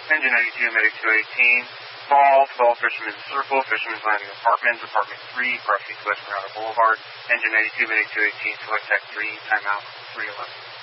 Engine 92, Medic 218. Fall, 12 Fisherman's Circle, Fisherman's Landing Apartments, Apartment 3, Brush East West Marauder Boulevard. Engine 92, Medic 218, Select Tech 3, timeout 311.